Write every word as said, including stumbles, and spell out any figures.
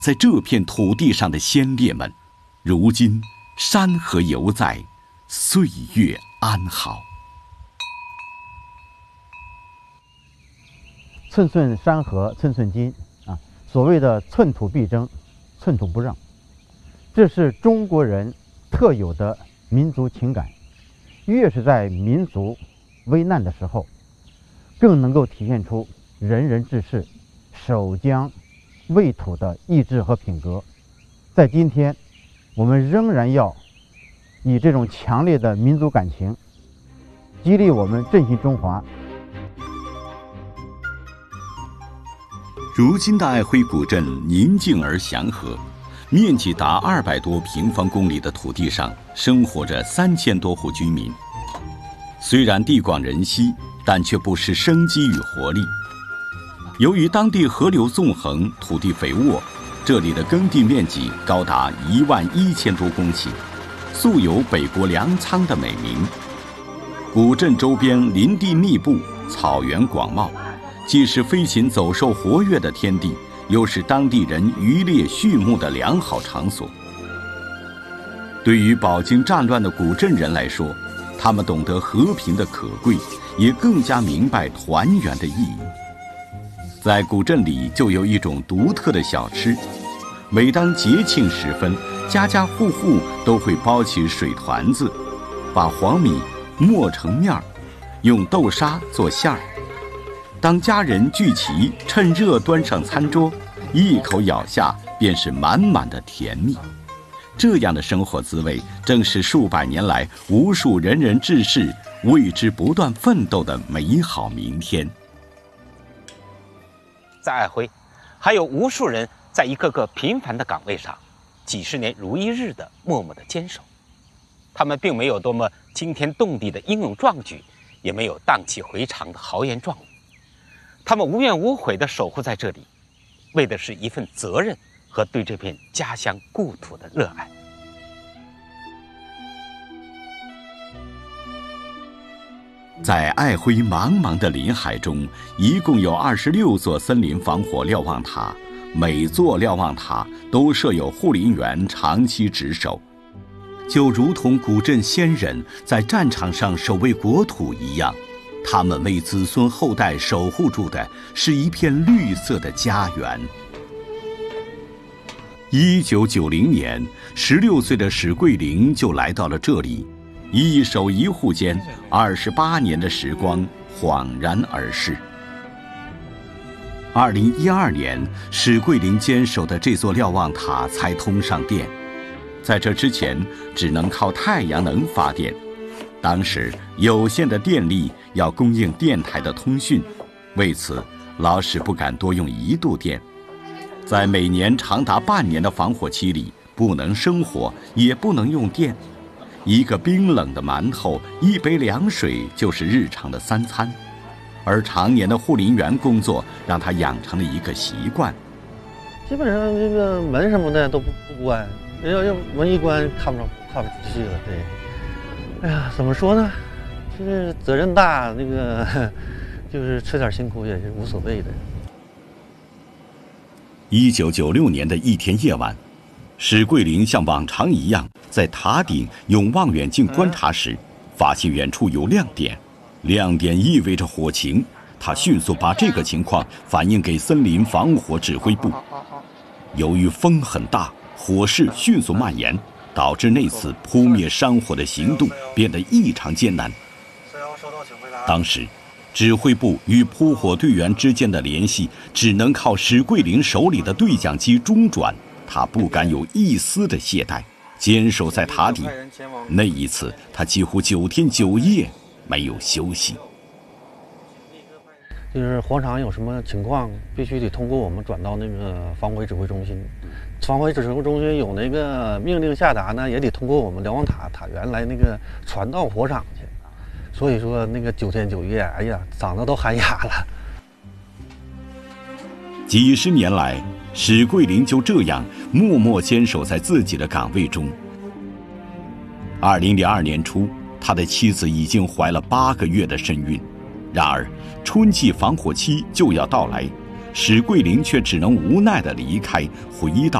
在这片土地上的先烈们，如今山河犹在，岁月安好。 寸寸山河寸寸金啊，所谓的寸土必争，寸土不让，这是中国人特有的民族情感。越是在民族危难的时候，更能够体现出仁人志士、守疆卫土的意志和品格。在今天，我们仍然要以这种强烈的民族感情，激励我们振兴中华。 如今的爱辉古镇宁静而祥和，面积达二百多平方公里的土地上生活着三千多户居民。虽然地广人稀，但却不失生机与活力。由于当地河流纵横，土地肥沃，这里的耕地面积高达一万一千多公顷，素有“北国粮仓”的美名。古镇周边林地密布，草原广袤，既是飞禽走兽活跃的天地，又是当地人渔猎畜牧的良好场所。对于饱经战乱的古镇人来说，他们懂得和平的可贵，也更加明白团圆的意义。在古镇里就有一种独特的小吃，每当节庆时分，家家户户都会包起水团子，把黄米磨成面儿，用豆沙做馅儿。当家人聚齐，趁热端上餐桌，一口咬下便是满满的甜蜜。这样的生活滋味，正是数百年来无数仁人志士为之不断奋斗的美好明天。 在爱辉，还有无数人在一个个平凡的岗位上，几十年如一日的默默的坚守。他们并没有多么惊天动地的英勇壮举，也没有荡气回肠的豪言壮语。他们无怨无悔地守护在这里，为的是一份责任和对这片家乡故土的热爱。 在爱辉茫茫的林海中，一共有二十六座森林防火瞭望塔，每座瞭望塔都设有护林员长期值守，就如同古镇先人在战场上守卫国土一样，他们为子孙后代守护住的是一片绿色的家园。一九九零年，十六岁的史桂林就来到了这里，一守一户间，二十八年的时光恍然而逝。二零一二年，史桂林坚守的这座瞭望塔才通上电，在这之前只能靠太阳能发电。当时有限的电力要供应电台的通讯，为此老史不敢多用一度电。在每年长达半年的防火期里，不能生火，也不能用电。一个冰冷的馒头，一杯凉水就是日常的三餐，而常年的护林员工作让他养成了一个习惯。 基本上这个门什么的都不不关，要要门一关看不着看不出去了。对，哎呀，怎么说呢？就是责任大，那个就是吃点辛苦也是无所谓的。 一九九六年的一天夜晚，史桂林像往常一样在塔顶用望远镜观察时，发现远处有亮点，亮点意味着火情。他迅速把这个情况反映给森林防火指挥部。由于风很大，火势迅速蔓延，导致那次扑灭山火的行动变得异常艰难。当时指挥部与扑火队员之间的联系只能靠史桂林手里的对讲机中转，他不敢有一丝的懈怠，坚守在塔顶。那一次他几乎九天九夜没有休息。 就是火场有什么情况，必须得通过我们转到那个防火指挥中心。防火指挥中心有那个命令下达呢，也得通过我们瞭望塔塔员来那个传到火场去。所以说那个九天九夜，哎呀，嗓子都喊哑了。 几十年来，史桂林就这样默默坚守在自己的岗位中。二零零二年初，他的妻子已经怀了八个月的身孕。然而，春季防火期就要到来， 史桂林却只能无奈地离开，回到